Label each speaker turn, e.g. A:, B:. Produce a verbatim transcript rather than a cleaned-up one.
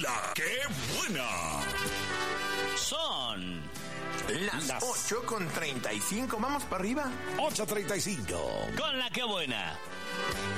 A: La que buena.
B: Son
C: las, las ocho con treinta y cinco. Vamos para arriba.
A: ocho treinta y cinco.
B: Con La que buena.